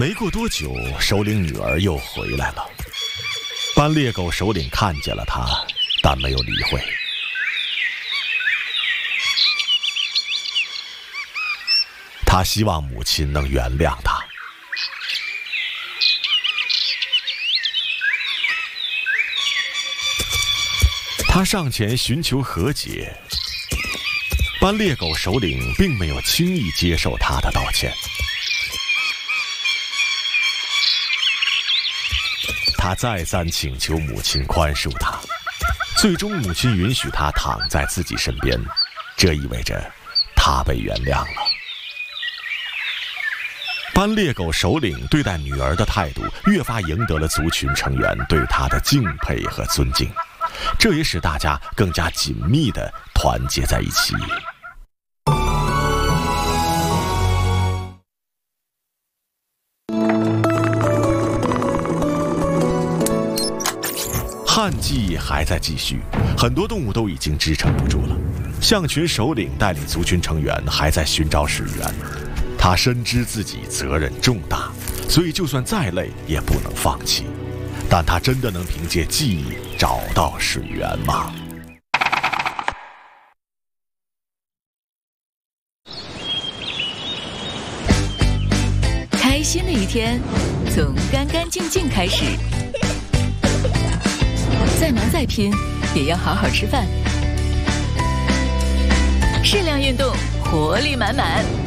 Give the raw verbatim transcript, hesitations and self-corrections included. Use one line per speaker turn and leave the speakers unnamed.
没过多久，首领女儿又回来了。斑鬣狗首领看见了他，但没有理会。他希望母亲能原谅他。他上前寻求和解，斑鬣狗首领并没有轻易接受他的道歉。他再三请求母亲宽恕他，最终母亲允许他躺在自己身边，这意味着他被原谅了。斑鬣狗首领对待女儿的态度越发赢得了族群成员对他的敬佩和尊敬，这也使大家更加紧密地团结在一起。旱季还在继续，很多动物都已经支撑不住了。象群首领带领族群成员还在寻找水源，他深知自己责任重大，所以就算再累也不能放弃。但他真的能凭借记忆找到水源吗？
开心的一天从干干净净开始，再忙再拼也要好好吃饭，适量运动，活力满满。